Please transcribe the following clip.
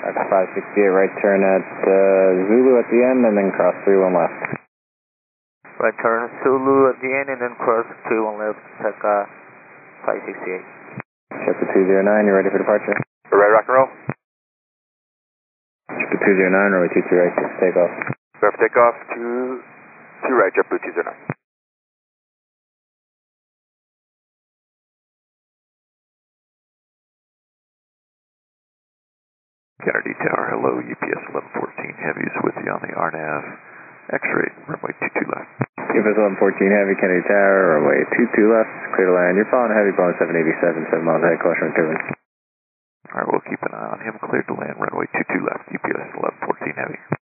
568, right turn at Zulu at the end, and then cross 31 left. Right turn Zulu at the end, and then cross 31 left, Taka 568. Chipper 209, you ready for departure? We're ready, rock and roll. Chipper 209, runway 23 right, take off. Prepare for takeoff, 2 right, JetBlue 209. Kennedy Tower, hello, UPS 1114 Heavies with you on the RNAV, X-ray, runway 22 left. UPS 1114 Heavy, Kennedy Tower, runway 22 left, clear to land. You're following Heavy, Boeing 787, 7 miles ahead, caution turbulence. Alright, we'll keep an eye on him, cleared to land, runway 22 left, UPS 1114 Heavy.